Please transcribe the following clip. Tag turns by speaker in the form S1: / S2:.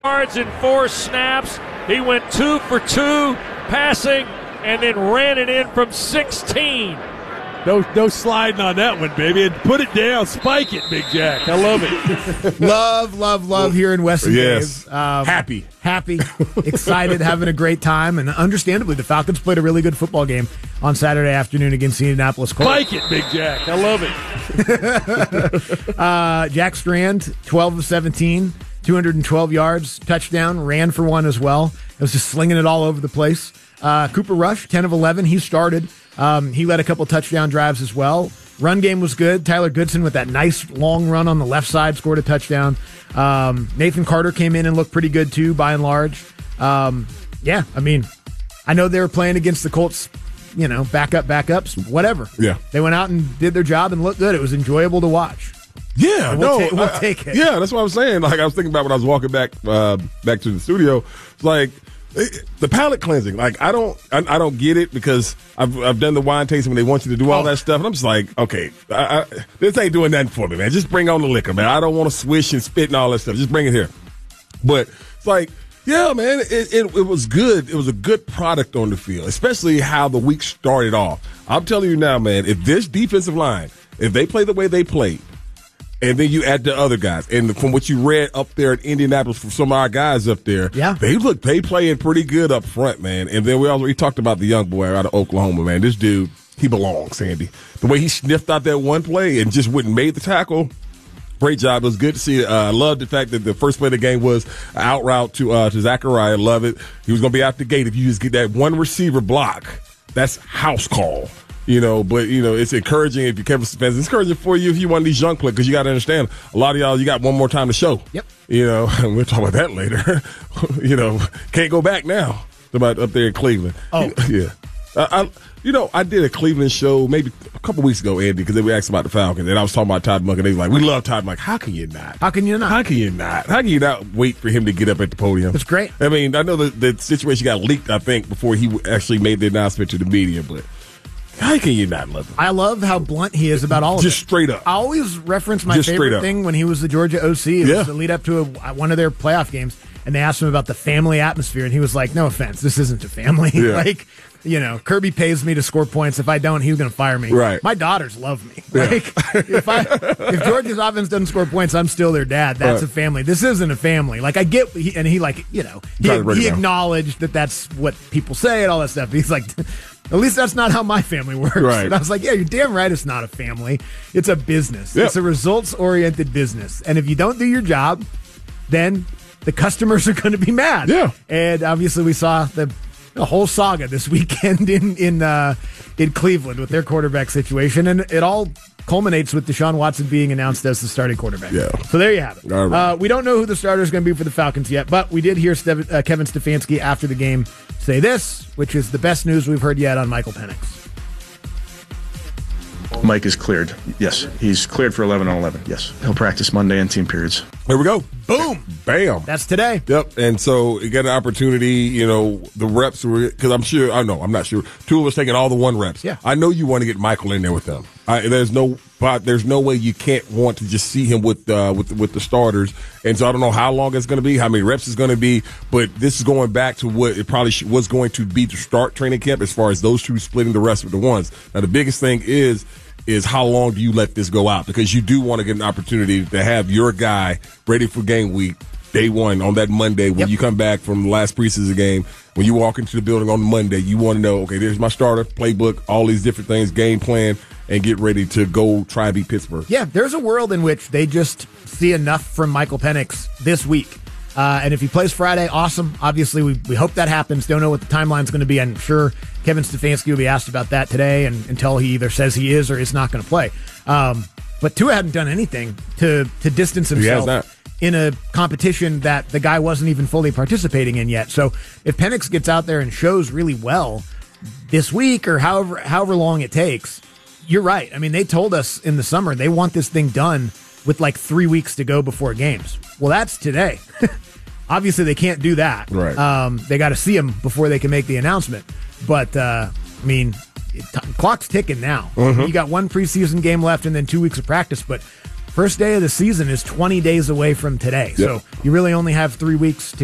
S1: yards in 4 snaps. He went 2 for 2 passing and then ran it in from 16.
S2: No sliding on that one, baby. And put it down. Spike it, Big Jack. I love it.
S3: love here in Weston.
S4: Yes.
S3: Happy, excited, having a great time. And understandably, the Falcons played a really good football game on Saturday afternoon against the Indianapolis Colts.
S2: Spike it, Big Jack. I love
S3: it. Jack Strand, 12 of 17, 212 yards, touchdown, ran for one as well. It was just slinging it all over the place. Cooper Rush, 10 of 11. He started. He led a couple touchdown drives as well. Run game was good. Tyler Goodson with that nice long run on the left side scored a touchdown. Nathan Carter came in and looked pretty good too, by and large. I know they were playing against the Colts, backups, whatever.
S4: Yeah.
S3: They went out and did their job and looked good. It was enjoyable to watch.
S4: Yeah,
S3: we'll take it.
S4: Yeah, that's what I was saying. Like I was thinking about when I was walking back to the studio. It's like the palate cleansing. Like I don't get it because I've done the wine tasting when they want you to do all that stuff, and I'm just like, okay, this ain't doing nothing for me, man. Just bring on the liquor, man. I don't want to swish and spit and all that stuff. Just bring it here. But it's like, yeah, man, it was good. It was a good product on the field, especially how the week started off. I'm telling you now, man, if this defensive line, if they play the way they played, and then you add the other guys. And from what you read up there at Indianapolis from some of our guys up there,
S3: yeah,
S4: they playing pretty good up front, man. And then we talked about the young boy out of Oklahoma, man. This dude, he belongs, Sandy. The way he sniffed out that one play and just went and made the tackle, great job. It was good to see. I loved the fact that the first play of the game was an out route to Zachariah. Love it. He was going to be out the gate. If you just get that one receiver block, that's house call. But it's encouraging if you're Kevin fans. It's encouraging for you if you're one of these young players because you got to understand a lot of y'all, you got one more time to show.
S3: Yep.
S4: And we'll talk about that later. Can't go back now. About up there in Cleveland.
S3: Oh.
S4: Yeah. I did a Cleveland show maybe a couple weeks ago, Andy, because they were asking about the Falcons, and I was talking about Todd Monken. They were like, we love Todd. I'm like, how can you not?
S3: How can you not?
S4: How can you not? How can you not wait for him to get up at the podium?
S3: It's great.
S4: I mean, I know the situation got leaked, I think, before he actually made the announcement to the media, but how can you not love him?
S3: I love how blunt he is about all of it.
S4: Just straight up.
S3: I always reference my favorite thing when he was the Georgia OC. It was the lead up to one of their playoff games, and they asked him about the family atmosphere, and he was like, no offense, this isn't a family.
S4: Yeah.
S3: Kirby pays me to score points. If I don't, he's going to fire me.
S4: Right.
S3: My daughters love me.
S4: Yeah.
S3: If Georgia's offense doesn't score points, I'm still their dad. That's a family. This isn't a family. Like, I get, he acknowledged that that's what people say and all that stuff. He's like, at least that's not how my family works.
S4: Right.
S3: And I was like, yeah, you're damn right it's not a family. It's a business.
S4: Yep.
S3: It's a results-oriented business. And if you don't do your job, then the customers are going to be mad.
S4: Yeah.
S3: And obviously we saw the whole saga this weekend in Cleveland with their quarterback situation. And it all culminates with Deshaun Watson being announced as the starting quarterback.
S4: Yeah.
S3: So there you have it.
S4: All right.
S3: We don't know who the starter is going to be for the Falcons yet, but we did hear Kevin Stefanski after the game say this, which is the best news we've heard yet on Michael Penix.
S5: Mike is cleared. Yes. He's cleared for 11 on 11. Yes. He'll practice Monday and team periods.
S4: There we go.
S3: Boom.
S4: Bam.
S3: That's today.
S4: Yep. And so you got an opportunity, the reps were, because I'm not sure. Two of us taking all the 1 reps.
S3: Yeah.
S4: I know you want to get Michael in there with them. There's no way you can't want to just see him with the starters. And so I don't know how long it's going to be, how many reps it's going to be, but this is going back to what it probably was going to be to start training camp as far as those two splitting the rest of the ones. Now the biggest thing is how long do you let this go out? Because you do want to get an opportunity to have your guy ready for game week, day one, on that Monday when you come back from the last preseason game. When you walk into the building on Monday, you want to know, okay, there's my starter, playbook, all these different things, game plan, and get ready to go try and beat Pittsburgh.
S3: Yeah, there's a world in which they just see enough from Michael Penix this week. And if he plays Friday, awesome. Obviously, we hope that happens. Don't know what the timeline's going to be. I'm sure Kevin Stefanski will be asked about that today until he either says he is or is not going to play. But Tua hadn't done anything to distance himself in a competition that the guy wasn't even fully participating in yet. So if Penix gets out there and shows really well this week or however long it takes, you're right. I mean, they told us in the summer they want this thing done with like 3 weeks to go before games. Well, that's today. Obviously, they can't do that.
S4: Right.
S3: They got to see him before they can make the announcement. But, clock's ticking now.
S4: Mm-hmm.
S3: You got 1 preseason game left and then 2 weeks of practice. But First day of the season is 20 days away from today.
S4: Yep.
S3: So you really only have 3 weeks to